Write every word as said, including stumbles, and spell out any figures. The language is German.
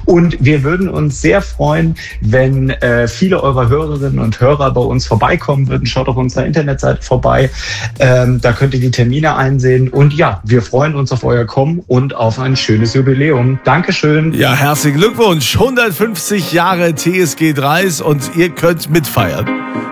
Und wir würden uns sehr freuen, wenn äh, viele eurer Hörerinnen und Hörer bei uns vorbeikommen würden. Schaut auf unserer Internetseite vorbei. Ähm, da könnt ihr die Termine einsehen. Und ja, wir freuen uns auf euer Kommen und auf ein schönes Jubiläum. Dankeschön. Ja, herzlichen Glückwunsch. hundertfünfzig Jahre T S G Dreis und ihr könnt mitfeiern.